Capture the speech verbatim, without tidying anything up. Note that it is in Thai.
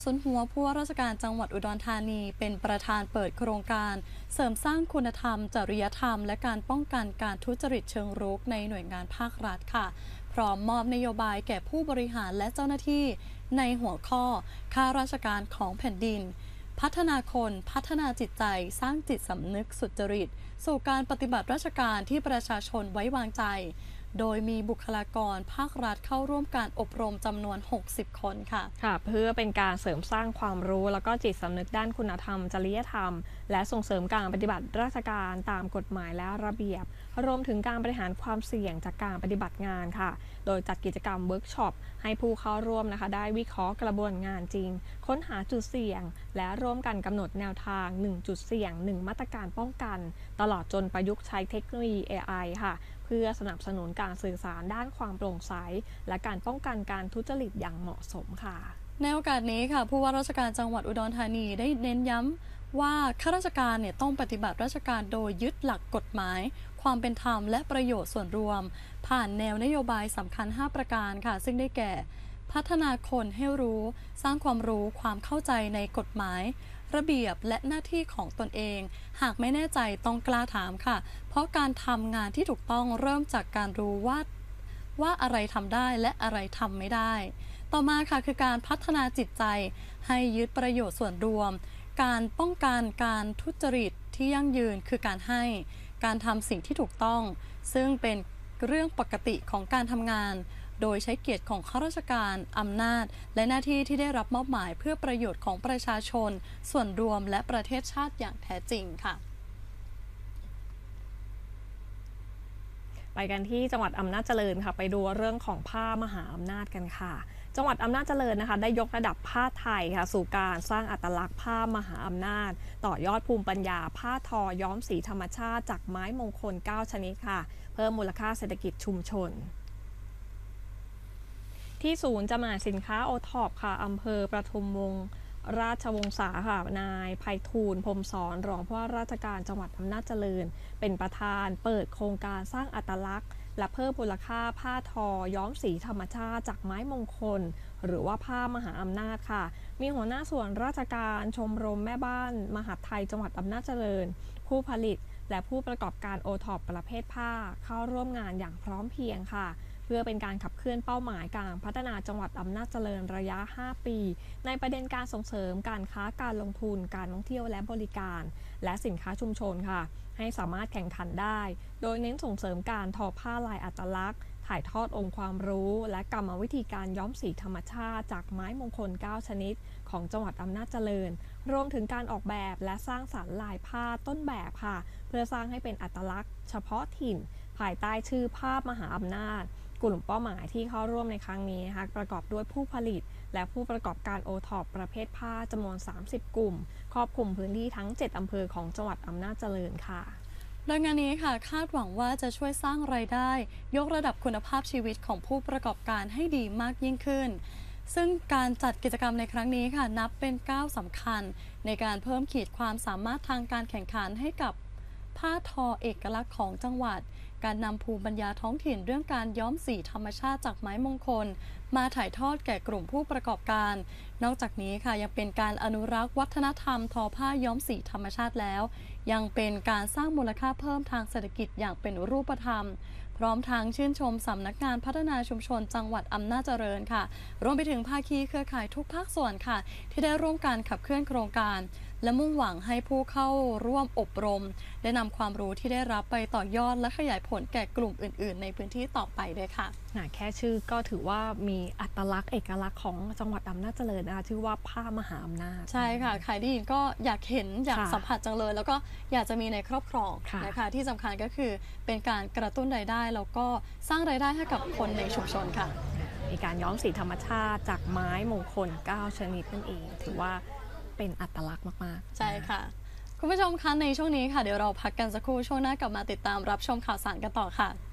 สุนหัวผู้ว่าราชการจังหวัดอุดรธานีเป็นประธานเปิดโครงการเสริมสร้างคุณธรรมจริยธรรมและการป้องกันการทุจริตเชิงรุกในหน่วยงานภาครัฐค่ะพร้อมมอบนโยบายแก่ผู้บริหารและเจ้าหน้าที่ในหัวข้อข้าราชการของแผ่นดินพัฒนาคนพัฒนาจิตใจสร้างจิตสำนึกสุจริตสู่การปฏิบัติราชการที่ประชาชนไว้วางใจโดยมีบุคลากรภาครัฐเข้าร่วมการอบรมจำนวนหกสิบคนค่ะค่ะเพื่อเป็นการเสริมสร้างความรู้แล้วก็จิตสำนึกด้านคุณธรรมจริยธรรมและส่งเสริมการปฏิบัติราชการตามกฎหมายและระเบียบรวมถึงการบริหารความเสี่ยงจากการปฏิบัติงานค่ะโดยจัดกิจกรรมเวิร์กช็อปให้ผู้เข้าร่วมนะคะได้วิเคราะห์กระบวนงานจริงค้นหาจุดเสี่ยงและร่วมกันกำหนดแนวทางหนึ่งจุดเสี่ยงหนึ่งมาตรการป้องกันตลอดจนประยุกต์ใช้เทคโนโลยี เอ ไอ ค่ะเพื่อสนับสนุนการสื่อสารด้านความโปร่งใสและการป้องกันการทุจริตอย่างเหมาะสมค่ะในโอกาสนี้ค่ะผู้ว่าราชการจังหวัดอุดรธานีได้เน้นย้ำว่าข้าราชการเนี่ยต้องปฏิบัติราชการโดยยึดหลักกฎหมายความเป็นธรรมและประโยชน์ส่วนรวมผ่านแนวนโยบายสำคัญห้าประการค่ะซึ่งได้แก่พัฒนาคนให้รู้สร้างความรู้ความเข้าใจในกฎหมายระเบียบและหน้าที่ของตนเองหากไม่แน่ใจต้องกล้าถามค่ะเพราะการทำงานที่ถูกต้องเริ่มจากการรู้ว่าว่าอะไรทำได้และอะไรทำไม่ได้ต่อมาค่ะคือการพัฒนาจิตใจให้ยึดประโยชน์ส่วนรวมการป้องกันการทุจริตที่ยั่งยืนคือการให้การทำสิ่งที่ถูกต้องซึ่งเป็นเรื่องปกติของการทำงานโดยใช้เกียรติของข้าราชการอำนาจและหน้าที่ที่ได้รับมอบหมายเพื่อประโยชน์ของประชาชนส่วนรวมและประเทศชาติอย่างแท้จริงค่ะไปกันที่จังหวัดอำนาจเจริญค่ะไปดูเรื่องของผ้ามหาอำนาจกันค่ะจังหวัดอำนาจเจริญนะคะได้ยกระดับผ้าไทยค่ะสู่การสร้างอัตลักษณ์ผ้ามหาอำนาจต่อยอดภูมิปัญญาผ้าทอย้อมสีธรรมชาติจากไม้มงคลเก้าชนิดค่ะเพิ่มมูลค่าเศรษฐกิจชุมชนที่ศูนย์จำหน่ายสินค้าโอท็อปค่ะอำเภอประทุมวงศ์ราชวงศ์ศาค่ะนายไพฑูรย์พรหมสอนรองผู้ว่าราชการจังหวัดอำนาจเจริญเป็นประธานเปิดโครงการสร้างอัตลักษณ์และเพิ่มมูลค่าผ้าทอย้อมสีธรรมชาติจากไม้มงคลหรือว่าผ้ามหาอำนาจค่ะมีหัวหน้าส่วนราชการชมรมแม่บ้านมหาดไทยจังหวัดอำนาจเจริญผู้ผลิตและผู้ประกอบการโอท็อปประเภทผ้าเข้าร่วมงานอย่างพร้อมเพรียงค่ะเพื่อเป็นการขับเคลื่อนเป้าหมายการพัฒนาจังหวัดอำนาจเจริญระยะห้าปีในประเด็นการส่งเสริมการค้าการลงทุนการท่องเที่ยวและบริการและสินค้าชุมชนค่ะให้สามารถแข่งขันได้โดยเน้นส่งเสริมการทอผ้าลายอัตลักษณ์ถ่ายทอดองค์ความรู้และกรรมวิธีการย้อมสีธรรมชาติจากไม้มงคลเก้าชนิดของจังหวัดอำนาจเจริญรวมถึงการออกแบบและสร้างสรรค์ลายผ้าต้นแบบค่ะเพื่อสร้างให้เป็นอัตลักษณ์เฉพาะถิ่นภายใต้ชื่อภาพมหาอำนาจกลุ่มเป้าหมายที่เข้าร่วมในครั้งนี้นะคะประกอบด้วยผู้ผลิตและผู้ประกอบการโอท็อปประเภทผ้าจำนวนสามสิบกลุ่มครอบคลุมพื้นที่ทั้งเจ็ดอำเภอของจังหวัดอำนาจเจริญค่ะโดยงานนี้ค่ะคาดหวังว่าจะช่วยสร้างรายได้ยกระดับคุณภาพชีวิตของผู้ประกอบการให้ดีมากยิ่งขึ้นซึ่งการจัดกิจกรรมในครั้งนี้ค่ะนับเป็นก้าวสำคัญในการเพิ่มขีดความสามารถทางการแข่งขันให้กับผ้าทอเอกลักษณ์ของจังหวัดการนำภูมิปัญญาท้องถิ่นเรื่องการย้อมสีธรรมชาติจากไม้มงคลมาถ่ายทอดแก่กลุ่มผู้ประกอบการนอกจากนี้ค่ะยังเป็นการอนุรักษ์วัฒนธรรมทอผ้าย้อมสีธรรมชาติแล้วยังเป็นการสร้างมูลค่าเพิ่มทางเศรษฐกิจอย่างเป็นรูปธรรมพร้อมทั้งชื่นชมสำนักงานพัฒนาชุมชนจังหวัดอำนาจเจริญค่ะรวมไปถึงภาคีเครือข่ายทุกภาคส่วนค่ะที่ได้ร่วมกันขับเคลื่อนโครงการและมุ่งหวังให้ผู้เข้าร่วมอบรมได้นำความรู้ที่ได้รับไปต่อยอดและขยายผลแก่กลุ่มอื่นๆในพื้นที่ต่อไปด้วยค่ะแค่ชื่อก็ถือว่ามีอัตลักษณ์เอกลักษณ์ของจังหวัดอำนาจเจริญนะคะชื่อว่าผ้ามหาอำนาจใช่ค่ะใครได้ยินก็อยากเห็นอยากสัมผัสจังเลยแล้วก็อยากจะมีในครอบครองนะคะที่สำคัญก็คือเป็นการกระตุ้นรายได้แล้วก็สร้างรายได้ให้กับคนในชุมชนค่ะมีการย้อมสีธรรมชาติจากไม้มงคลเก้าชนิดนั่นเองถือว่าเป็นอัตลักษณ์มากๆใช่ค่ะคุณผู้ชมคะในช่วงนี้ค่ะเดี๋ยวเราพักกันสักครู่ช่วงหน้ากลับมาติดตามรับชมข่าวสารกันต่อค่ะ